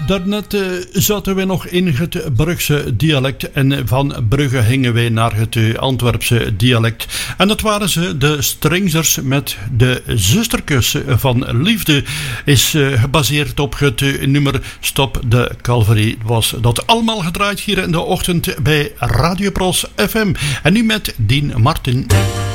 Daarnet zaten we nog in het Brugse dialect en van Brugge gingen we naar het Antwerpse dialect. En dat waren ze, de Stringzers met de Zusterkus van Liefde. Is gebaseerd op het nummer Stop de Calvary. Was dat allemaal gedraaid hier in de ochtend bij Radio Pros FM. En nu met Dean Martin.